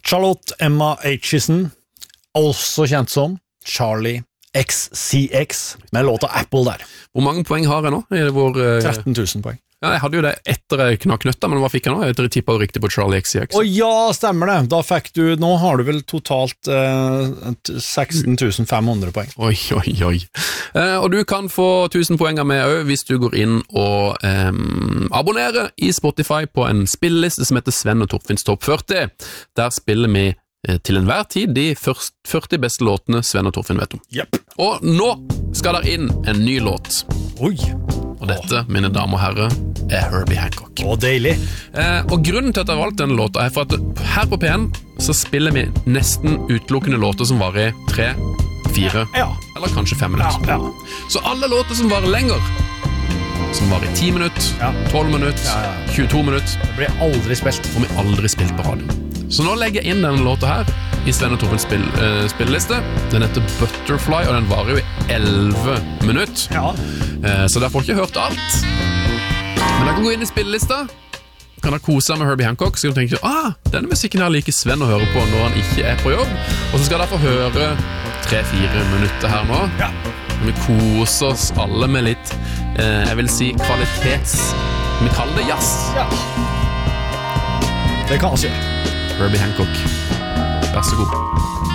Charlotte Emma Aitchison, også kjent som Charlie XCX, med låta Apple der. Hvor mange poeng har jeg nå? 13 000 poeng. Ja, jeg hadde jo det etter jeg knakk nøtta, men hva fikk jeg nå? Jeg tippet jo riktig på Charlie XCX. Ja, stemmer det. Da fikk du, nå har du vel totalt 16 500 poeng. Oi. Og du kan få 1000 poeng av meg også, hvis du går inn og abonnerer i Spotify på en spilleliste som heter Sven og Torfinns Topp 40. Der spiller vi til enhver tid de 40 beste låtene Sven og Torfinn vet om. Yep. Og nå skal der inn en ny låt. Oi. Og dette, mine damer og herrer, er Herbie Hancock. Deilig. Og grunnen til at jeg har valgt denne låta er for at her på P1 så spiller vi nesten utelukkende låter som varer 3, 4 eller kanskje 5 minutter. Ja. Så alle låter som varer lenger, som varer 10 minutter, 12 minutter, 22 minutter, det blir aldri spilt. Og vi aldri spilt på radio. Så nå legger jeg inn denne låta her i Sven og Torfinns spilleliste. Den heter Butterfly, og den varer jo i 11 minutter. Ja. Så der får ikke hørt alt. Men jeg kan gå inn i spillelista. Kan da kose med Herbie Hancock, så kan du tenke, denne musikken her liker Sven å høre på når han ikke er på jobb. Og så skal jeg få høre 3-4 minutter her nå. Ja. Vi koser oss alle med litt, jeg vil si kvalitets... Vi kaller det jazz. Ja. Det kan vi gjøre. Herbie Hancock. Vær så god.